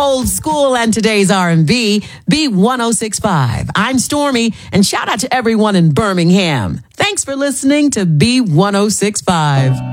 old school and today's R&B, B1065. I'm Stormy, and shout out to everyone in Birmingham. Thanks for listening to B1065.